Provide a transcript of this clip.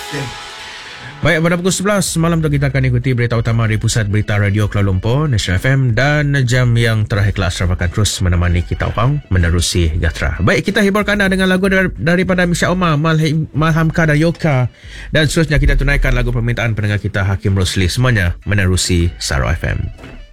Baik, pada pukul 11 malam tu kita akan ikuti berita utama di Pusat Berita Radio Kuala Lumpur, National FM, dan jam yang terakhir kelas akan terus menemani kita orang menerusi Gatra. Baik, kita hiburkan anda dengan lagu daripada Misha Omar, Malhamka dan Yoka, dan seterusnya kita tunaikan lagu permintaan pendengar kita Hakim Rosli, semuanya menerusi Saro FM.